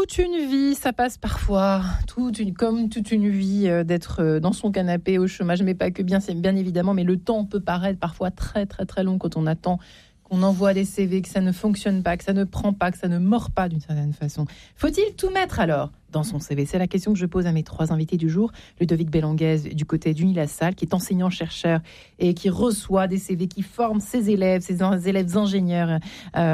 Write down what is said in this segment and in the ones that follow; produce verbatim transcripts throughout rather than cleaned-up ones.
toute une vie, ça passe parfois, toute une, comme toute une vie euh, d'être euh, dans son canapé au chômage, mais pas que bien, c'est bien évidemment, mais le temps peut paraître parfois très très très long quand on attend, qu'on envoie des C V, que ça ne fonctionne pas, que ça ne prend pas, que ça ne mord pas d'une certaine façon. Faut-il tout mettre alors dans son C V? C'est la question que je pose à mes trois invités du jour. Ludovic Bellanguez du côté d'Unilassal, qui est enseignant-chercheur et qui reçoit des C V, qui forme ses élèves, ses élèves ingénieurs euh,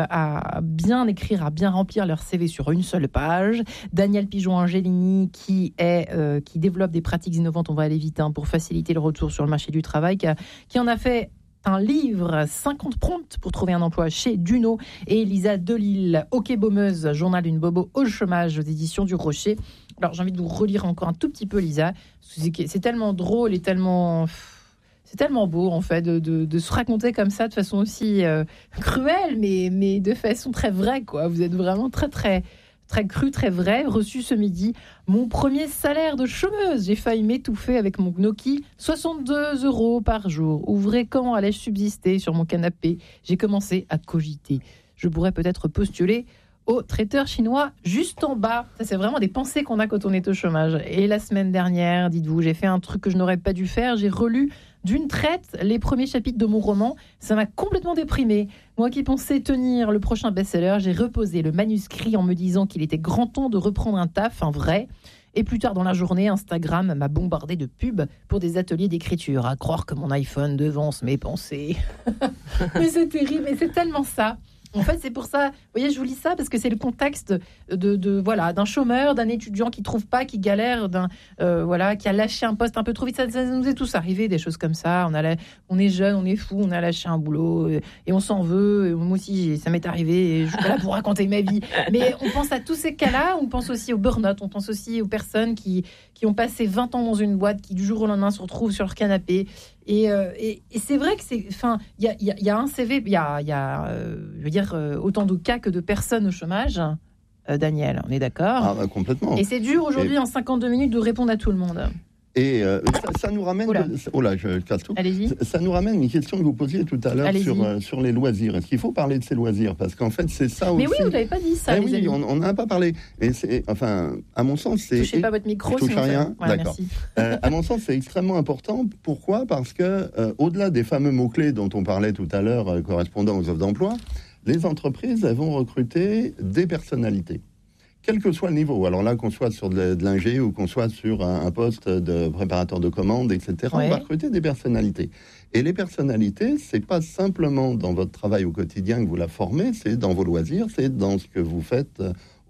à bien écrire, à bien remplir leur C V sur une seule page. Daniel Pigeon-Angelini, qui, est, euh, qui développe des pratiques innovantes, on va aller vite, hein, pour faciliter le retour sur le marché du travail, qui, a, qui en a fait un livre, cinquante prompts pour trouver un emploi chez Duno, et Lisa Delille, OK Baumeuse, journal d'une bobo au chômage aux éditions du Rocher. Alors j'ai envie de vous relire encore un tout petit peu, Lisa. C'est tellement drôle et tellement... C'est tellement beau, en fait, de, de, de se raconter comme ça, de façon aussi euh, cruelle, mais, mais de façon très vraie, quoi. Vous êtes vraiment très, très... très cru, très vrai, reçu ce midi mon premier salaire de chômeuse. J'ai failli m'étouffer avec mon gnocchi, soixante-deux euros par jour. Ouvrez, comment allais-je subsister sur mon canapé? J'ai commencé à cogiter. Je pourrais peut-être postuler au traiteur chinois juste en bas. Ça, c'est vraiment des pensées qu'on a quand on est au chômage. Et la semaine dernière, dites-vous, j'ai fait un truc que je n'aurais pas dû faire. J'ai relu d'une traite les premiers chapitres de mon roman. Ça m'a complètement déprimée. Moi qui pensais tenir le prochain best-seller, j'ai reposé le manuscrit en me disant qu'il était grand temps de reprendre un taf, un vrai. Et plus tard dans la journée, Instagram m'a bombardé de pubs pour des ateliers d'écriture. À croire que mon iPhone devance mes pensées. Mais c'est terrible, mais c'est tellement ça. En fait, c'est pour ça, vous voyez, je vous lis ça parce que c'est le contexte de, de voilà, d'un chômeur, d'un étudiant qui trouve pas, qui galère, d'un euh, voilà, qui a lâché un poste un peu trop vite. Ça, ça nous est tous arrivé, des choses comme ça. On a la, on est jeune, on est fou, on a lâché un boulot et, et on s'en veut. Et moi aussi, ça m'est arrivé. Et je suis pas là pour raconter ma vie. Mais on pense à tous ces cas-là. On pense aussi au burn-out. On pense aussi aux personnes qui qui ont passé vingt ans dans une boîte, qui du jour au lendemain se retrouvent sur leur canapé. Et, euh, et, et c'est vrai que c'est, enfin, il y a, y, a, y a un C V, il y a, y a euh, je veux dire, euh, autant de cas que de personnes au chômage. Euh, Daniel, on est d'accord? Ah, bah, complètement. Et c'est dur aujourd'hui, et... en cinquante-deux minutes, de répondre à tout le monde. Et euh, ça, ça nous ramène... Oula. De... Oh là, je casse tout. Allez-y. Ça, ça nous ramène une question que vous posiez tout à l'heure sur, euh, sur les loisirs. Est-ce qu'il faut parler de ces loisirs? Parce qu'en fait, c'est ça aussi... Mais oui, vous n'avez pas dit ça, eh les oui, amis. on n'en a pas parlé. Et c'est, enfin, à mon sens, c'est... Touchez pas votre micro, je touche sinon à rien. Ça... Ouais, D'accord. euh, à mon sens, c'est extrêmement important. Pourquoi? Parce que, euh, au-delà des fameux mots-clés dont on parlait tout à l'heure, euh, correspondant aux offres d'emploi, les entreprises, elles vont recruter des personnalités. Quel que soit le niveau, alors là, qu'on soit sur de, de l'ingé ou qu'on soit sur un, un poste de préparateur de commandes, et cetera, ouais. On va recruter des personnalités. Et les personnalités, c'est pas simplement dans votre travail au quotidien que vous la formez, c'est dans vos loisirs, c'est dans ce que vous faites,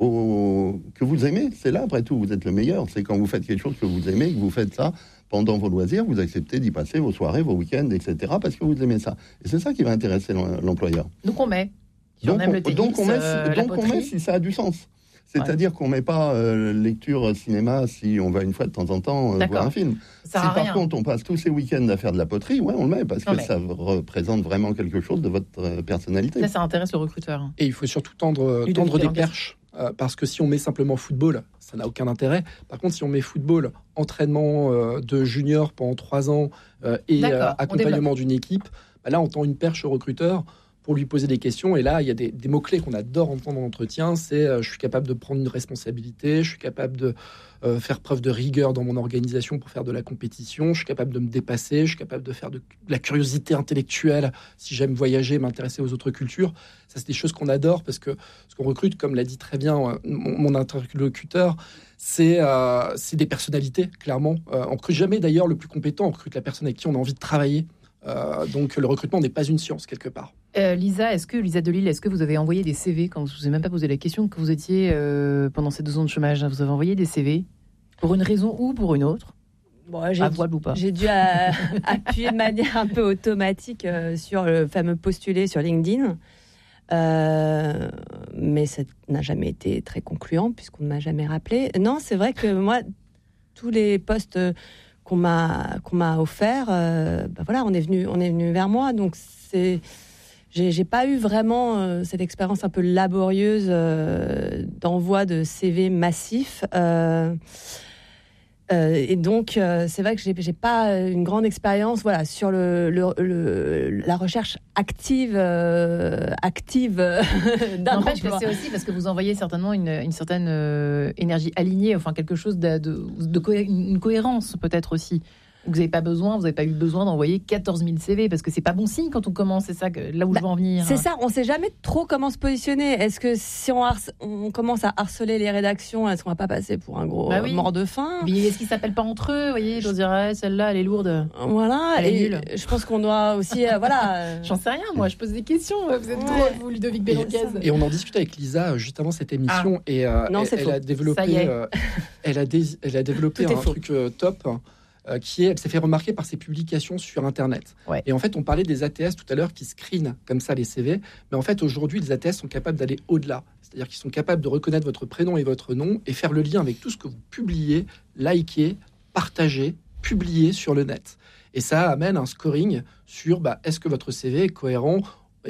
au, que vous aimez. C'est là, après tout, vous êtes le meilleur. C'est quand vous faites quelque chose que vous aimez, que vous faites ça pendant vos loisirs, vous acceptez d'y passer vos soirées, vos week-ends, et cetera, parce que vous aimez ça. Et c'est ça qui va intéresser l'employeur. Donc on met. Si donc on aime on, le tennis, donc on met, euh, donc on met si ça a du sens. C'est-à-dire ouais. qu'on ne met pas euh, lecture cinéma si on va une fois de temps en temps euh, voir un film. Ça si par rien. contre on passe tous ces week-ends à faire de la poterie, ouais, on le met parce on que met. Ça représente vraiment quelque chose de votre euh, personnalité. Là, ça intéresse le recruteur. Et il faut surtout tendre, tendre des perches. Euh, parce que si on met simplement football, ça n'a aucun intérêt. Par contre, si on met football, entraînement euh, de junior pendant trois ans euh, et euh, accompagnement d'une équipe, bah là, on tend une perche au recruteur pour lui poser des questions. Et là, il y a des, des mots-clés qu'on adore entendre en entretien. C'est euh, je suis capable de prendre une responsabilité, je suis capable de euh, faire preuve de rigueur dans mon organisation pour faire de la compétition, je suis capable de me dépasser, je suis capable de faire de, de la curiosité intellectuelle si j'aime voyager, m'intéresser aux autres cultures. Ça, c'est des choses qu'on adore parce que ce qu'on recrute, comme l'a dit très bien euh, mon, mon interlocuteur, c'est, euh, c'est des personnalités, clairement. Euh, on ne recrute jamais d'ailleurs le plus compétent, on recrute la personne avec qui on a envie de travailler. Euh, donc le recrutement n'est pas une science quelque part. Euh, Lisa, est-ce que Lisa Delille, est-ce que vous avez envoyé des C V quand je vous ai même pas posé la question que vous étiez euh, pendant ces deux ans de chômage? Vous avez envoyé des C V pour une raison ou pour une autre? Bon, j'ai, à voile ou pas? J'ai dû à, appuyer de manière un peu automatique euh, sur le fameux postuler sur LinkedIn, euh, mais ça n'a jamais été très concluant puisqu'on ne m'a jamais rappelé. Non, c'est vrai que moi, tous les postes qu'on m'a qu'on m'a offert, euh, ben voilà, on est venu on est venu vers moi, donc c'est j'ai j'ai pas eu vraiment euh, cette expérience un peu laborieuse euh, d'envoi de C V massif. Euh, Euh, et donc, euh, c'est vrai que j'ai, j'ai pas une grande expérience, voilà, sur le, le, le la recherche active, euh, active d'un emploi. N'empêche que c'est aussi parce que vous envoyez certainement une, une certaine euh, énergie alignée, enfin quelque chose de, de, de co- une cohérence peut-être aussi. Vous n'avez pas besoin, vous n'avez pas eu besoin d'envoyer quatorze mille C V parce que c'est pas bon signe quand on commence. C'est ça que, là où bah, je veux en venir. C'est ça, on ne sait jamais trop comment se positionner. Est-ce que si on, harce, on commence à harceler les rédactions, est-ce qu'on va pas passer pour un gros bah oui. mort de faim? Mais est-ce qu'ils s'appellent pas entre eux? Vous voyez, je dirais celle-là, elle est lourde. Voilà, elle est nulle. Je pense qu'on doit aussi, euh, voilà. J'en sais rien, moi, je pose des questions. Vous êtes ouais. drôle, vous, Ludovic Bélonguez. Et, et on en discutait avec Lisa juste avant cette émission ah. et euh, non, elle, elle a développé, euh, elle a dé, elle a développé un faux. truc euh, top. Euh, qui est, elle s'est fait remarquer par ses publications sur Internet. Ouais. Et en fait, on parlait des A T S tout à l'heure qui screenent comme ça les C V, mais en fait, aujourd'hui, les A T S sont capables d'aller au-delà. C'est-à-dire qu'ils sont capables de reconnaître votre prénom et votre nom et faire le lien avec tout ce que vous publiez, likez, partagez, publiez sur le net. Et ça amène un scoring sur bah, est-ce que votre C V est cohérent